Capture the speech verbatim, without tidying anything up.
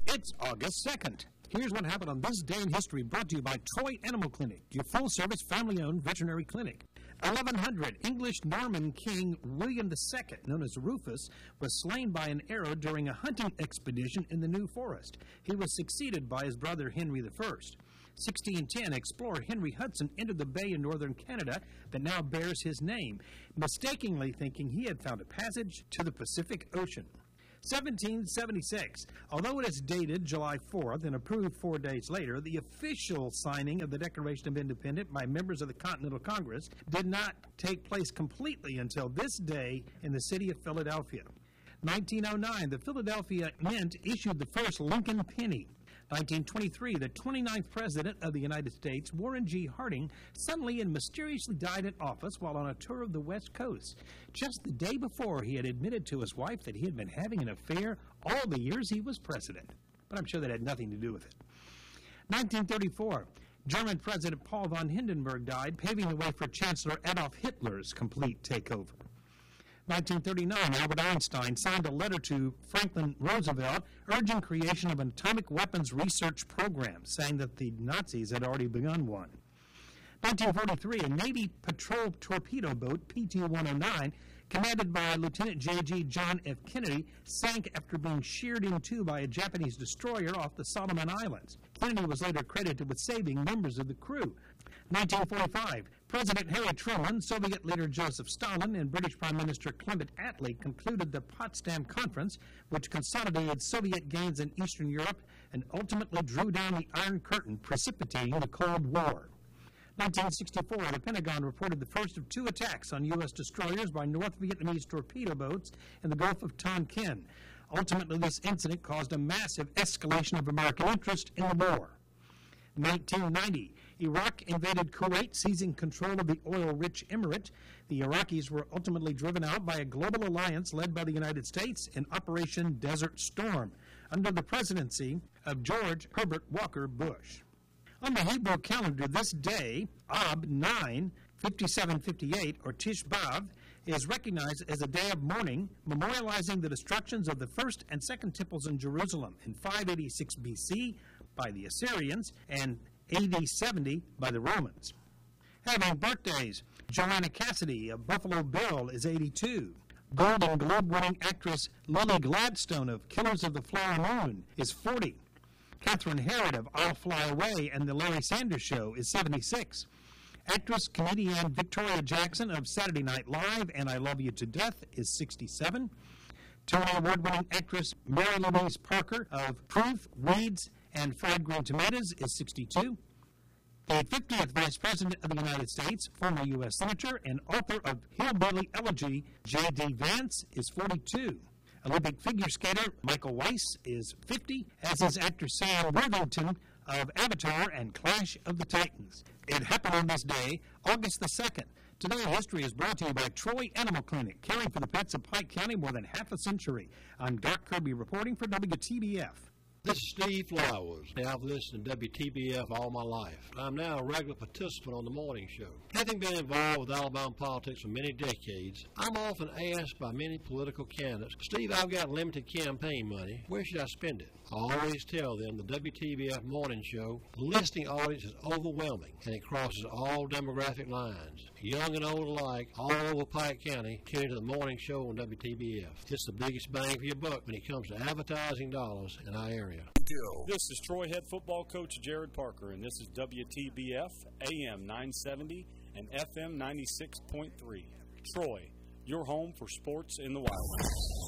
It's August second. Here's what happened on this day in history, brought to you by Troy Animal Clinic, your full-service, family-owned veterinary clinic. eleven hundred, English Norman King William the Second, known as Rufus, was slain by an arrow during a hunting expedition in the New Forest. He was succeeded by his brother Henry the First. sixteen ten, explorer Henry Hudson entered the bay in northern Canada that now bears his name, mistakenly thinking he had found a passage to the Pacific Ocean. seventeen seventy-six. Although it is dated July fourth and approved four days later, the official signing of the Declaration of Independence by members of the Continental Congress did not take place completely until this day in the city of Philadelphia. nineteen oh nine. The Philadelphia Mint issued the first Lincoln penny. nineteen twenty-three, the twenty-ninth President of the United States, Warren G. Harding, suddenly and mysteriously died in office while on a tour of the West Coast. Just the day before, he had admitted to his wife that he had been having an affair all the years he was president. But I'm sure that had nothing to do with it. nineteen thirty-four, German President Paul von Hindenburg died, paving the way for Chancellor Adolf Hitler's complete takeover. nineteen thirty-nine, Albert Einstein signed a letter to Franklin Roosevelt urging creation of an atomic weapons research program, saying that the Nazis had already begun one. nineteen forty-three, a Navy patrol torpedo boat, P T one oh nine, commanded by Lieutenant J G John F. Kennedy, sank after being sheared in two by a Japanese destroyer off the Solomon Islands. Kennedy was later credited with saving members of the crew. nineteen forty-five, President Harry Truman, Soviet leader Joseph Stalin, and British Prime Minister Clement Attlee concluded the Potsdam Conference, which consolidated Soviet gains in Eastern Europe and ultimately drew down the Iron Curtain, precipitating the Cold War. nineteen sixty-four, the Pentagon reported the first of two attacks on U S destroyers by North Vietnamese torpedo boats in the Gulf of Tonkin. Ultimately, this incident caused a massive escalation of American interest in the war. nineteen ninety, Iraq invaded Kuwait, seizing control of the oil-rich emirate. The Iraqis were ultimately driven out by a global alliance led by the United States in Operation Desert Storm, under the presidency of George Herbert Walker Bush. On the Hebrew calendar, this day, Ab nine, fifty-seven fifty-eight, or Tish B'Av, is recognized as a day of mourning, memorializing the destructions of the first and second temples in Jerusalem in five eighty-six B C by the Assyrians and A D seventy by the Romans. Having birthdays, Joanna Cassidy of Buffalo Bill is eighty-two. Golden Globe-winning actress Lily Gladstone of Killers of the Flower Moon is forty. Catherine Herod of I'll Fly Away and The Larry Sanders Show is seventy-six. Actress, comedian Victoria Jackson of Saturday Night Live and I Love You to Death is sixty-seven. Tony Award-winning actress Mary Louise Parker of Proof, Weeds, and Fried Green Tomatoes is sixty-two. The fiftieth Vice President of the United States, former U S Senator and author of Hillbilly Elegy, J D Vance, is forty-two. Olympic figure skater Michael Weiss is fifty, as is actor Sam Worthington of Avatar and Clash of the Titans. It happened on this day, August the second. Today in History is brought to you by Troy Animal Clinic, caring for the pets of Pike County more than half a century. I'm Doc Kirby reporting for W T B F. This is Steve Flowers. I've listened to W T B F all my life. I'm now a regular participant on the morning show. Having been involved with Alabama politics for many decades, I'm often asked by many political candidates, Steve, I've got limited campaign money. Where should I spend it? I always tell them the W T B F morning show, the listening audience is overwhelming, and it crosses all demographic lines. Young and old alike, all over Pike County, tune into the morning show on W T B F. It's the biggest bang for your buck when it comes to advertising dollars in our area. This is Troy head football coach Jared Parker, and this is W T B F, A M nine seventy and F M ninety-six point three. Troy, your home for sports in the Wild West.